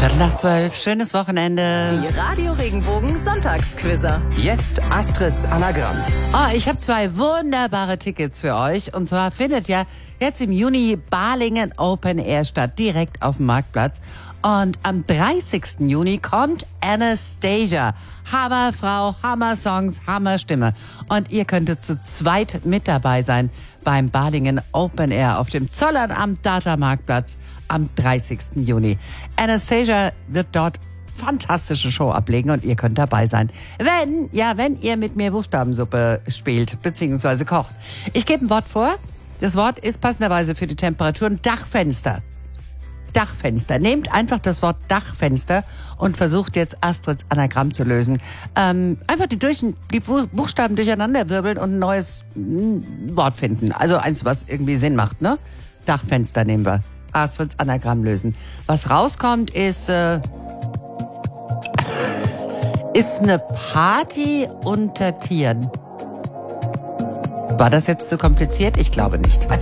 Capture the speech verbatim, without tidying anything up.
Viertel nach zwölf, schönes Wochenende. Die Radio Regenbogen Sonntagsquizzer. Jetzt Astrids Anagramm. Oh, ich habe zwei wunderbare Tickets für euch. Und zwar findet ja jetzt im Juni Balingen Open Air statt, direkt auf dem Marktplatz. Und am dreißigsten Juni kommt Anastasia. Hammerfrau, Hammer-Songs, Hammerstimme. Und ihr könntet zu zweit mit dabei sein beim Balingen Open Air auf dem Zollern am Data-Marktplatz am dreißigsten Juni. Anastasia wird dort fantastische Show ablegen und ihr könnt dabei sein. Wenn, ja, wenn ihr mit mir Buchstabensuppe spielt bzw. kocht. Ich gebe ein Wort vor. Das Wort ist passenderweise für die Temperaturen Dachfenster. Dachfenster. Nehmt einfach das Wort Dachfenster und versucht jetzt Astrids Anagramm zu lösen. Ähm, einfach die, durch, die Buchstaben durcheinander wirbeln und ein neues mm, Wort finden. Also eins, was irgendwie Sinn macht, ne? Dachfenster nehmen wir. Astrids Anagramm lösen. Was rauskommt, ist, äh, ist eine Party unter Tieren. War das jetzt zu kompliziert? Ich glaube nicht.